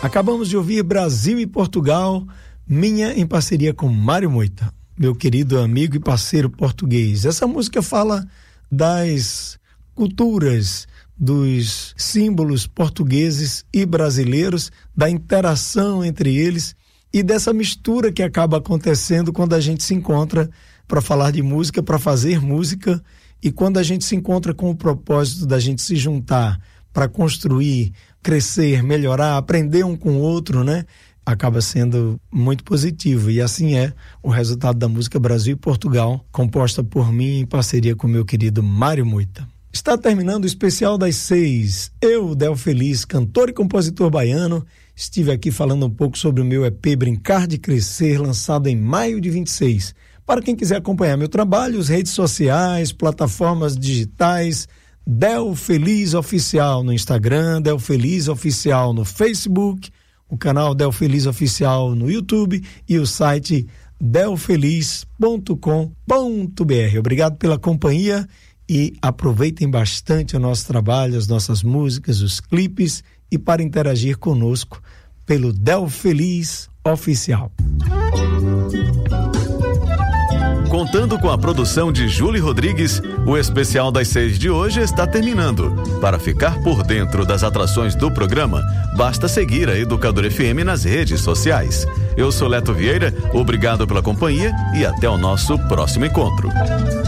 Acabamos de ouvir Brasil e Portugal, minha em parceria com Mário Moita, meu querido amigo e parceiro português. Essa música fala das culturas, dos símbolos portugueses e brasileiros, da interação entre eles e dessa mistura que acaba acontecendo quando a gente se encontra para falar de música, para fazer música, e quando a gente se encontra com o propósito da gente se juntar para construir, crescer, melhorar, aprender um com o outro, né? Acaba sendo muito positivo, e assim é o resultado da música Brasil e Portugal, composta por mim em parceria com meu querido Mário Moita. Está terminando o especial das 6. Eu, Del Feliz, cantor e compositor baiano, estive aqui falando um pouco sobre o meu EP Brincar de Crescer, lançado em maio de 26. Para quem quiser acompanhar meu trabalho, as redes sociais, plataformas digitais, Del Feliz Oficial no Instagram, Del Feliz Oficial no Facebook, o canal Del Feliz Oficial no YouTube e o site delfeliz.com.br. Obrigado pela companhia e aproveitem bastante o nosso trabalho, as nossas músicas, os clipes, e para interagir conosco pelo Del Feliz Oficial. Contando com a produção de Júlio Rodrigues, o especial das 6 de hoje está terminando. Para ficar por dentro das atrações do programa, basta seguir a Educador FM nas redes sociais. Eu sou Leto Vieira, obrigado pela companhia e até o nosso próximo encontro.